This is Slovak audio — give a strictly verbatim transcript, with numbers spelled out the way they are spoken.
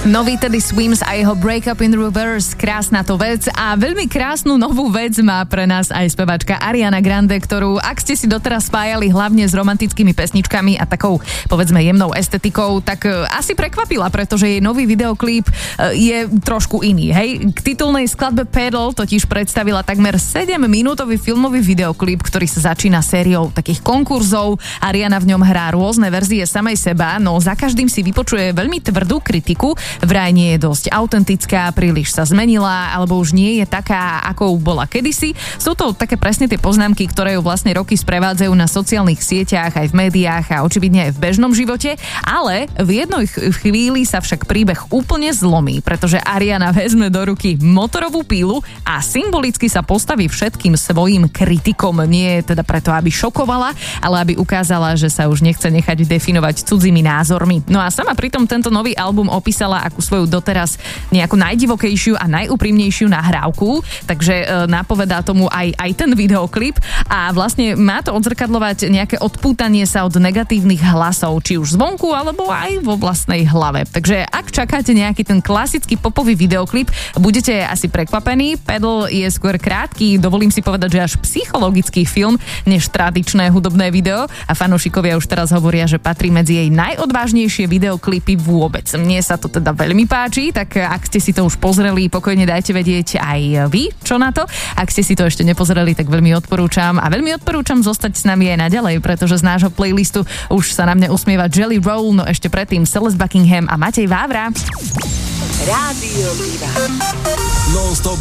Nový Teddy Swims a jeho Break Up in Reverse, krásna to vec a veľmi krásnu novú vec má pre nás aj spevačka Ariana Grande, ktorú ak ste si doteraz spájali hlavne s romantickými pesničkami a takou povedzme jemnou estetikou, tak asi prekvapila, pretože jej nový videoklip je trošku iný, hej? K titulnej skladbe Pedal totiž predstavila takmer sedemminútový filmový videoklip, ktorý sa začína sériou takých konkurzov. Ariana v ňom hrá rôzne verzie samej seba, no za každým si vypočuje veľmi tvrdú kritiku. Vraj nie je dosť autentická, príliš sa zmenila, alebo už nie je taká, ako bola kedysi. Sú to také presne tie poznámky, ktoré ju vlastne roky sprevádzajú na sociálnych sieťach, aj v médiách a očividne aj v bežnom živote. Ale v jednej chvíli sa však príbeh úplne zlomí, pretože Ariana vezme do ruky motorovú pílu a symbolicky sa postaví všetkým svojim kritikom. Nie teda preto, aby šokovala, ale aby ukázala, že sa už nechce nechať definovať cudzými názormi. No a sama pritom tento nový album opísala ako svoju doteraz nejakú najdivokejšiu a najúprimnejšiu nahrávku, takže e, napovedá tomu aj, aj ten videoklip a vlastne má to odzrkadľovať nejaké odpútanie sa od negatívnych hlasov, či už zvonku, alebo aj vo vlastnej hlave. Takže ak čakáte nejaký ten klasický popový videoklip, budete asi prekvapení. Pedal je skôr krátky, dovolím si povedať, že až psychologický film, než tradičné hudobné video a fanúšikovia už teraz hovoria, že patrí medzi jej najodvážnejšie videoklipy vôbec. Mne sa to teda veľmi páči, tak ak ste si to už pozreli, pokojne dajte vedieť aj vy, čo na to. Ak ste si to ešte nepozreli, tak veľmi odporúčam a veľmi odporúčam zostať s nami aj naďalej, pretože z nášho playlistu už sa na mňa usmieva Jelly Roll, no ešte predtým Celeste Buckingham a Matej Vávra. Rádio Diva. Non-stop